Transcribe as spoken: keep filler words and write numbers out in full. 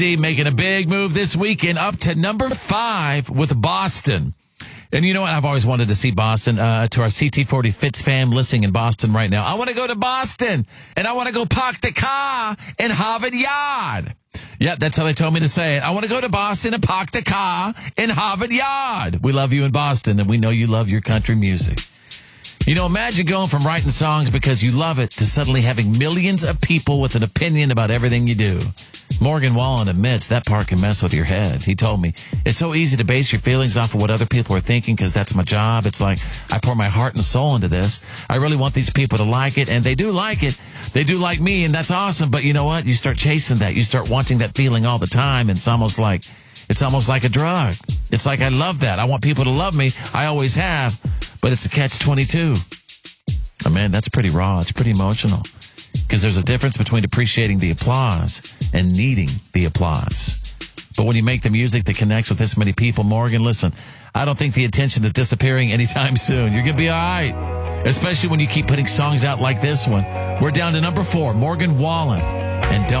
making a big move this weekend up to number five with Boston. And you know what? I've always wanted to see Boston. Uh, to our C T forty Fitz fam listening in Boston right now, I want to go to Boston, and I want to go park the car in Harvard Yard. Yeah, that's how they told me to say it. I want to go to Boston and park the car in Harvard Yard. We love you in Boston, and we know you love your country music. You know, imagine going from writing songs because you love it to suddenly having millions of people with an opinion about everything you do. Morgan Wallen admits that part can mess with your head. He told me, it's so easy to base your feelings off of what other people are thinking because that's my job. It's like I pour my heart and soul into this. I really want these people to like it, and they do like it. They do like me, and that's awesome. But you know what? You start chasing that. You start wanting that feeling all the time, and it's almost like it's almost like a drug. It's like I love that. I want people to love me. I always have. But it's a catch twenty-two. Oh, man, that's pretty raw. It's pretty emotional. Because there's a difference between appreciating the applause and needing the applause. But when you make the music that connects with this many people, Morgan, listen, I don't think the attention is disappearing anytime soon. You're going to be all right. Especially when you keep putting songs out like this one. We're down to number four, Morgan Wallen. And don't